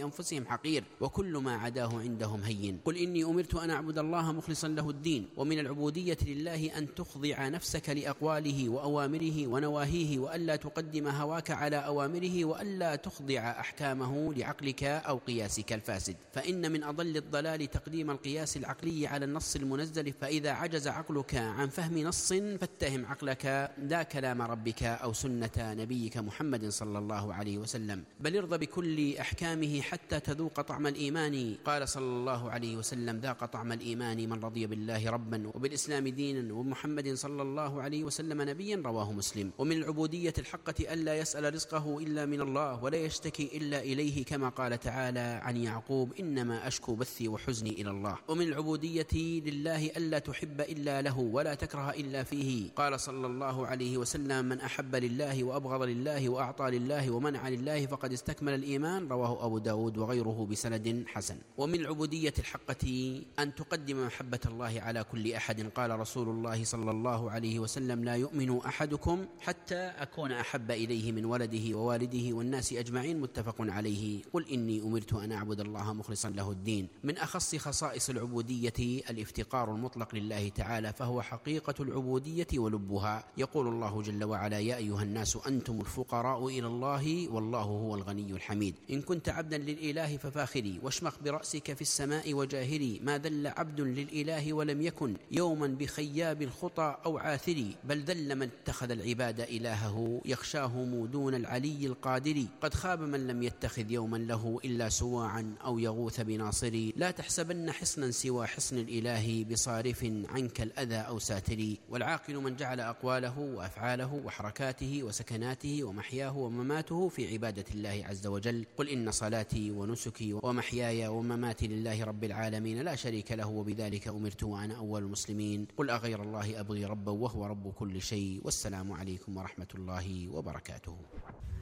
في أنفسهم حقير، وكل ما عداه عندهم هين. قل إني أمرت أن أعبد الله مخلصا له الدين. ومن العبودية لله أن تخضع نفسك لأقواله وأوامره ونواهيه، وألا تقدم هواك على أوامره، وألا تخضع أحكامه لعقلك أو قياسك الفاسد، فإن من أضل الضلال تقديم القياس العقلي على النص المنزل. فإذا عجز عقلك عن فهم نص فاتهم عقلك لا كلام ربك أو سنة نبيك محمد صلى الله عليه وسلم، بل ارض بكل أحكامه حتى تذوق طعم الإيمان. قال صلى الله عليه وسلم: ذاق طعم الإيمان من رضي بالله ربا وبالإسلام دينا ومحمد صلى الله عليه وسلم نبيا. رواه مسلم. ومن العبودية الحقة ألا يسأل رزقه إلا من الله ولا يشتكي إلا إليه، كما قال تعالى عن يعقوب: إنما أشكو بثي وحزني إلى الله. ومن العبودية لله ألا تحب إلا له ولا تكره إلا فيه. قال صلى الله عليه وسلم: من أحب لله وأبغض لله وأعطى لله ومنع لله فقد استكمل الإيمان. رواه أبو داود وغيره بسند حسن. ومن العبودية الحقة أن تقدم محبة الله على كل أحد. قال رسول الله صلى الله عليه وسلم: لا يؤمن أحدكم حتى أكون أحب إليه من ولده ووالده والناس أجمعين. متفق عليه. قل إني أمرت أن أعبد الله مخلصا له الدين. من أخص خصائص العبودية الافتقار المطلق لله تعالى، فهو حقيقة العبودية ولبها. يقول الله جل وعلا: يا أيها الناس أنتم الفقراء إلى الله والله هو الغني الحميد. إن كنت عبدا للإله ففاخري واشمخ برأسك في السماء وجاهري. ما ذل عبد للإله ولم يكن يوما بخياب الخطى أو عاثري، بل ذل من اتخذ العباد إلهه يخشاهم دون العلي القادر. قد خاب من لم يتخذ يوما له إلا سواعا أو يغوث بناصري. لا تحسبن حصنا سوى حصن الإله بصارف عنك الأذى أو ساتري. والعاقل من جعل أقواله وأفعاله وحركاته وسكناته ومحياه ومماته في عبادة الله عز وجل. قل إن صلاتي ونسكي ومحياي ومماتي لله رب العالمين لا شريك له وبذلك أمرت وأنا أول المسلمين. قل أغير الله أبغي ربا وهو رب كل شيء. والسلام عليكم ورحمة الله وبركاته.